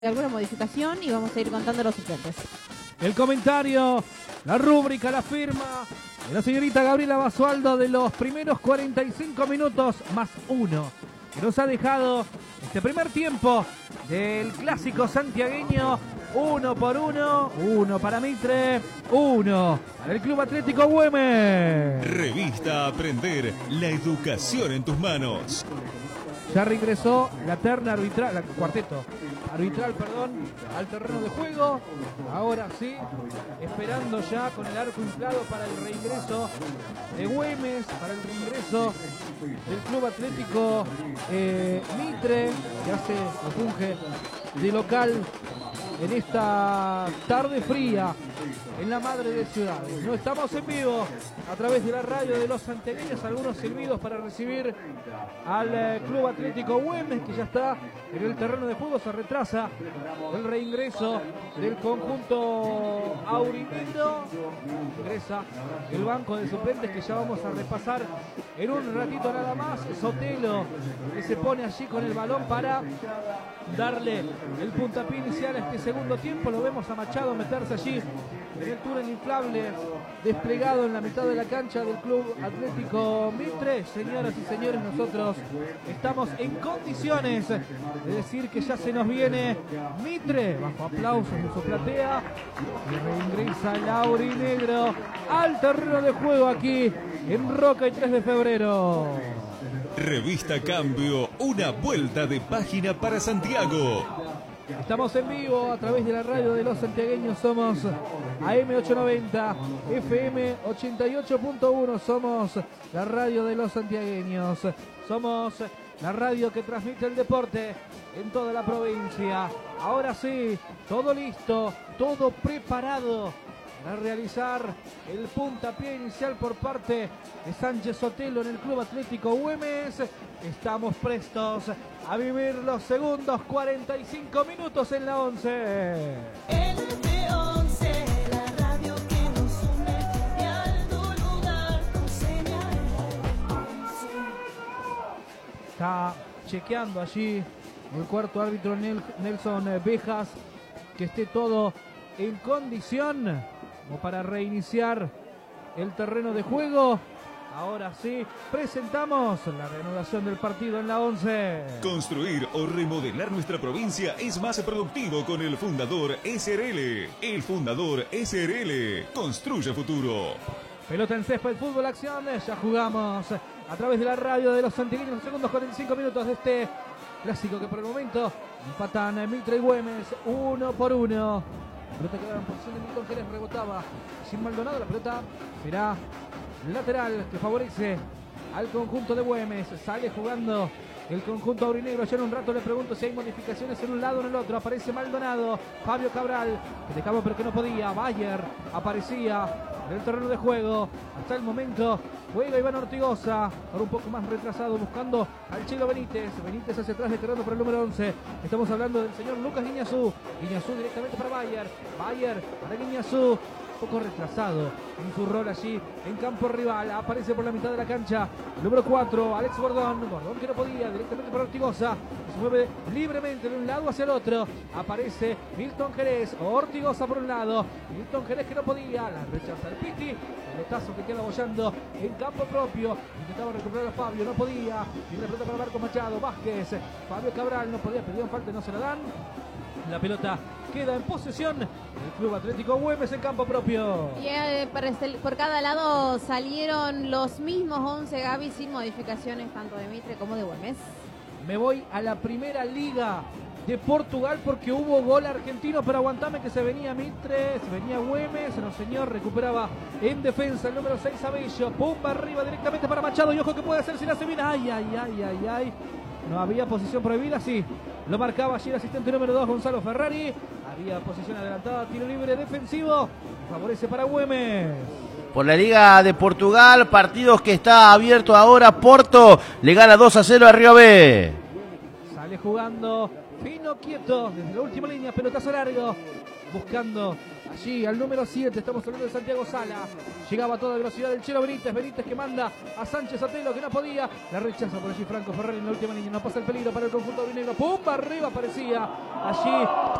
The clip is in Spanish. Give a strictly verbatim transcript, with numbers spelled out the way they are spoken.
alguna modificación y vamos a ir contando los suplentes. El comentario, la rúbrica, la firma de la señorita Gabriela Basualdo de los primeros cuarenta y cinco minutos más uno, que nos ha dejado este primer tiempo del clásico santiagueño. Uno por uno, uno para Mitre, uno para el Club Atlético Güemes. Revista Aprender, la educación en tus manos. Ya reingresó la terna arbitral, el cuarteto arbitral, perdón, al terreno de juego. Ahora sí, esperando ya con el arco inflado para el reingreso de Güemes, para el reingreso del Club Atlético eh, Mitre, que hace o funge de local en esta tarde fría en la madre de ciudades. No estamos en vivo a través de la radio de los santiagueños, algunos silbidos para recibir al eh, Club Atlético Güemes, que ya está en el terreno de juego. Se retrasa el reingreso del conjunto aurinegro. Ingresa el banco de suplentes, que ya vamos a repasar en un ratito nada más. Sotelo, que se pone allí con el balón para darle el puntapié inicial a este segundo tiempo. Lo vemos a Machado meterse allí en el túnel inflable desplegado en la mitad de la cancha del Club Atlético Mitre. Señoras y señores, nosotros estamos en condiciones de decir que ya se nos viene Mitre, bajo aplausos de su platea, y reingresa el aurinegro al terreno de juego aquí en Roca y tres de febrero. Revista Cambio, una vuelta de página para Santiago. Estamos en vivo a través de la radio de los santiagueños. Somos A M ochocientos noventa, F M ochenta y ocho punto uno. Somos la radio de los santiagueños. Somos la radio que transmite el deporte en toda la provincia. Ahora sí, todo listo, todo preparado para realizar el puntapié inicial por parte de Sánchez Sotelo en el Club Atlético Güemes. Estamos prestos a vivir los segundos cuarenta y cinco minutos en la once. El de once, la radio que nos une, y al tu lugar con señal once. Está chequeando allí el cuarto árbitro Nelson Bejas que esté todo en condición como para reiniciar el terreno de juego. Ahora sí, presentamos la reanudación del partido en la once. Construir o remodelar nuestra provincia es más productivo con el Fundador S R L. El Fundador S R L construye futuro. Pelota en césped, fútbol, acción. Ya jugamos a través de la radio de los santiagueños los segundos cuarenta y cinco minutos de este clásico que por el momento empatan Mitre y Güemes uno por uno. La pelota quedaba en posición de Milton Jerez, rebotaba sin Maldonado. La pelota será lateral que favorece al conjunto de Güemes. Sale jugando el conjunto aurinegro. Ya en un rato le pregunto si hay modificaciones en un lado o en el otro. Aparece Maldonado, Fabio Cabral, que dejaba pero que no podía. Bayer aparecía en el terreno de juego. Hasta el momento juega Iván Ortigosa, ahora un poco más retrasado, buscando al Chilo Benítez. Benítez hacia atrás, descargando por el número once. Estamos hablando del señor Lucas Guiñazú. Guiñazú directamente para Bayer. Bayer para Guiñazú. Un poco retrasado en su rol allí en campo rival. Aparece por la mitad de la cancha el número cuatro, Alex Bordón. Bordón que no podía, directamente para Ortigosa. Se mueve libremente de un lado hacia el otro. Aparece Milton Jerez, Ortigosa por un lado. Milton Jerez que no podía, la rechaza el Piti. Pelotazo que queda bollando en campo propio. Intentaba recuperar a Fabio, no podía. Tiene la pelota para Marcos Machado, Vázquez. Fabio Cabral no podía, pedían falta y no se la dan. La pelota queda en posesión del Club Atlético Güemes en campo propio. Y eh, por, este, por cada lado salieron los mismos once, Gaby, sin modificaciones tanto de Mitre como de Güemes. Me voy a la primera liga de Portugal porque hubo gol argentino, pero aguantame que se venía Mitre, se venía Güemes, no señor, recuperaba en defensa el número seis Abello, pumba arriba directamente para Machado y ojo que puede hacer si la se viene, ay, ay, ay, ay, ay. No había posición prohibida, sí. Lo marcaba allí el asistente número dos, Gonzalo Ferrari. Había posición adelantada, tiro libre defensivo. Favorece para Güemes. Por la Liga de Portugal, partidos que está abierto ahora. Porto le gana dos a cero a Río B. Sale jugando Fino quieto, desde la última línea, pelotazo largo, buscando allí al número siete, estamos hablando de Santiago Sala. Llegaba a toda velocidad el Chelo Benítez, Benítez que manda a Sánchez Atelo, que no podía, la rechaza por allí Franco Ferrer en la última línea, no pasa el peligro para el conjunto vinegro, ¡pumba! Arriba aparecía allí